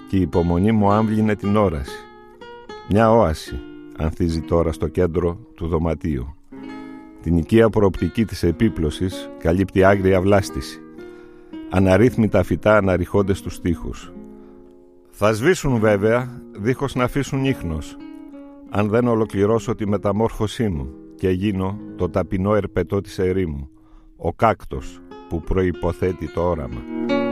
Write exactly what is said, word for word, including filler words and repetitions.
και η υπομονή μου άμβλυνε την όραση. Μια όαση ανθίζει τώρα στο κέντρο του δωματίου. Την οικία προοπτική της επίπλωσης καλύπτει άγρια βλάστηση. Αναρρύθμιτα φυτά αναρριχώνται στους τοίχους. Θα σβήσουν βέβαια, δίχως να αφήσουν ίχνος, αν δεν ολοκληρώσω τη μεταμόρφωσή μου και γίνω το ταπεινό ερπετό της ερήμου, ο κάκτος που προϋποθέτει το όραμα.